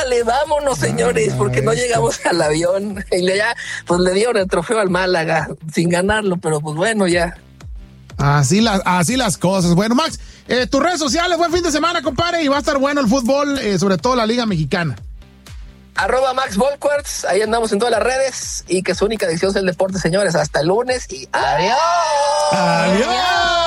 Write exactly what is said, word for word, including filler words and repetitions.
órale, vámonos, señores, porque no llegamos al avión. Y ya, pues le dieron el trofeo al Málaga, sin ganarlo, pero pues bueno, ya. Así, la, así las cosas. Bueno, Max, eh, tus redes sociales, buen fin de semana, compadre, y va a estar bueno el fútbol, eh, sobre todo la Liga Mexicana. Arroba Max Volquarts, ahí andamos en todas las redes, y que su única adicción es el deporte, señores. Hasta el lunes y adiós. Adiós.